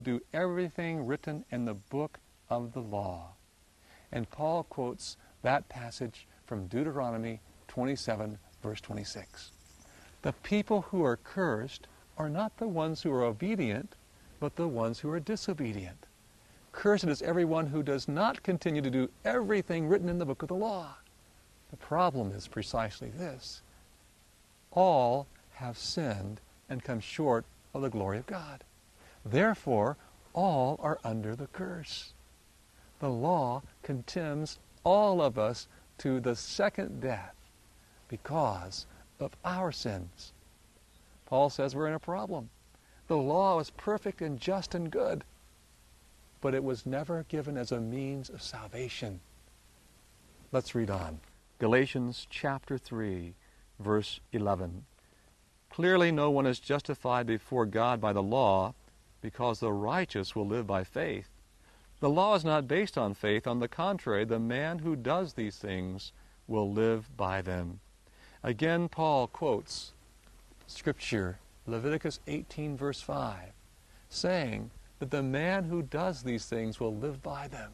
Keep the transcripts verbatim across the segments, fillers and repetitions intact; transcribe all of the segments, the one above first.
do everything written in the book of the law. And Paul quotes that passage from Deuteronomy twenty-seven, verse twenty-six. The people who are cursed are not the ones who are obedient, but the ones who are disobedient. Cursed is everyone who does not continue to do everything written in the book of the law. The problem is precisely this. All have sinned and come short of the glory of God. Therefore, all are under the curse. The law condemns all of us to the second death because of our sins. Paul says we're in a problem. The law is perfect and just and good, but it was never given as a means of salvation. Let's read on. Galatians chapter three, verse eleven. Clearly no one is justified before God by the law, because the righteous will live by faith. The law is not based on faith. On the contrary, the man who does these things will live by them. Again, Paul quotes Scripture, Leviticus eighteen, verse five, saying that the man who does these things will live by them.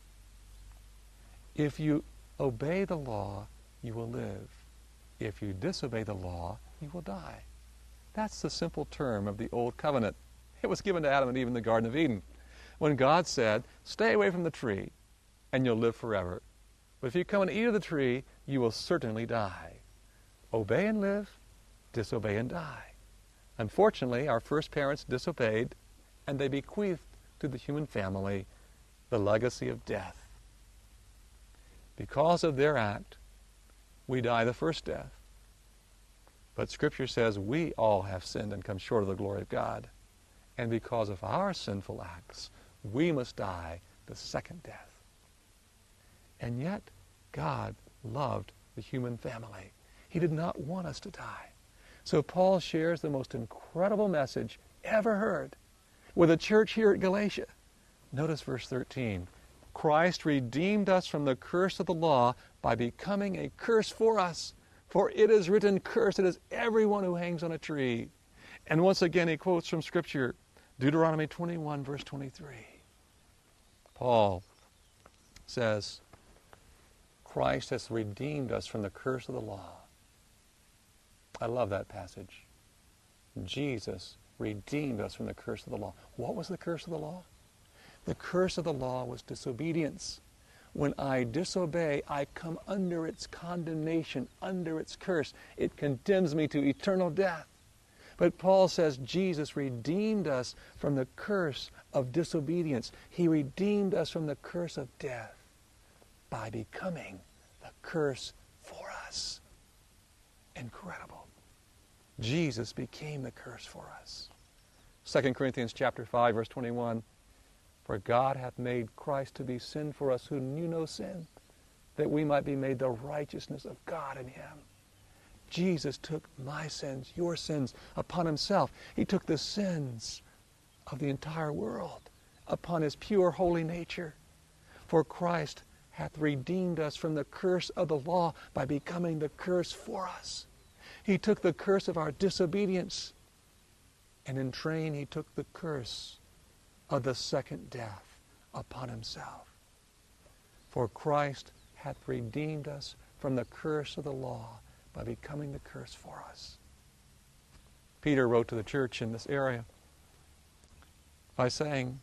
If you obey the law, you will live. If you disobey the law, you will die. That's the simple term of the Old Covenant. It was given to Adam and Eve in the Garden of Eden, when God said, stay away from the tree, and you'll live forever. But if you come and eat of the tree, you will certainly die. Obey and live, disobey and die. Unfortunately, our first parents disobeyed, and they bequeathed to the human family the legacy of death. Because of their act, we die the first death. But Scripture says we all have sinned and come short of the glory of God. And because of our sinful acts, we must die the second death. And yet, God loved the human family. He did not want us to die. So Paul shares the most incredible message ever heard with the church here at Galatia. Notice verse thirteen. Christ redeemed us from the curse of the law by becoming a curse for us. For it is written, cursed is everyone who hangs on a tree. And once again he quotes from Scripture, Deuteronomy twenty-one, verse twenty-three. Paul says, Christ has redeemed us from the curse of the law. I love that passage. Jesus redeemed us from the curse of the law. What was the curse of the law? The curse of the law was disobedience. When I disobey, I come under its condemnation, under its curse. It condemns me to eternal death. But Paul says Jesus redeemed us from the curse of disobedience. He redeemed us from the curse of death by becoming the curse for us. Incredible. Jesus became the curse for us. Second Corinthians chapter five, verse twenty-one. For God hath made Christ to be sin for us who knew no sin, that we might be made the righteousness of God in him. Jesus took my sins, your sins, upon himself. He took the sins of the entire world upon his pure, holy nature. For Christ hath redeemed us from the curse of the law by becoming the curse for us. He took the curse of our disobedience, and in train he took the curse of the second death upon himself. For Christ hath redeemed us from the curse of the law by becoming the curse for us. Peter wrote to the church in this area by saying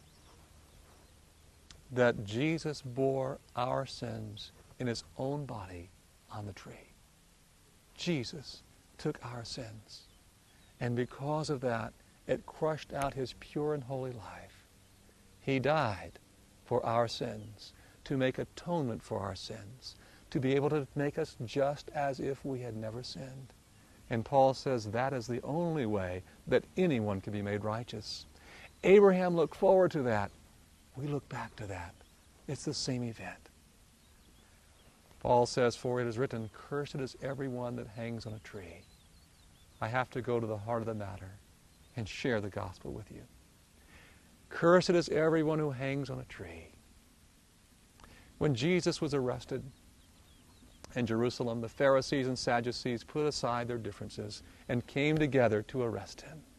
that Jesus bore our sins in his own body on the tree. Jesus took our sins, and because of that, it crushed out his pure and holy life. He died for our sins, to make atonement for our sins, to be able to make us just as if we had never sinned. And Paul says that is the only way that anyone can be made righteous. Abraham looked forward to that. We look back to that. It's the same event. Paul says, for it is written, cursed is everyone that hangs on a tree. I have to go to the heart of the matter and share the gospel with you. Cursed is everyone who hangs on a tree. When Jesus was arrested in Jerusalem, the Pharisees and Sadducees put aside their differences and came together to arrest him.